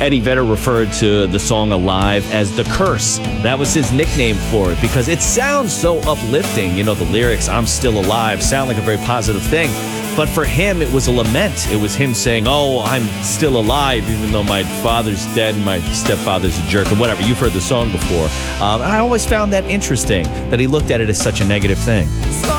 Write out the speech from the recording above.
Eddie Vedder referred to the song Alive as the curse. That was his nickname for it because it sounds so uplifting. You know, the lyrics, I'm still alive, sound like a very positive thing. But for him, it was a lament. It was him saying, oh, I'm still alive, even though my father's dead and my stepfather's a jerk or whatever. You've heard the song before. I always found that interesting, that he looked at it as such a negative thing.